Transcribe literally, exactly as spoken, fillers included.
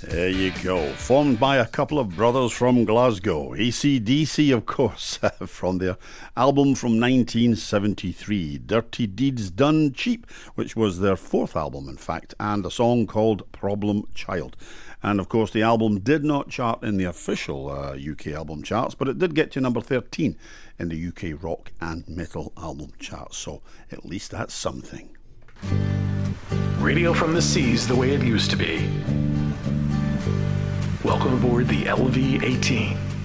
There you go. Formed by a couple of brothers from Glasgow. A C D C, of course, from their album from nineteen seventy-three, Dirty Deeds Done Cheap, which was their fourth album, in fact, and a song called Problem Child. And, of course, the album did not chart in the official uh, U K album charts, but it did get to number thirteen in the U K rock and metal album charts, so at least that's something. Radio from the seas the way it used to be. Welcome aboard the L V eighteen.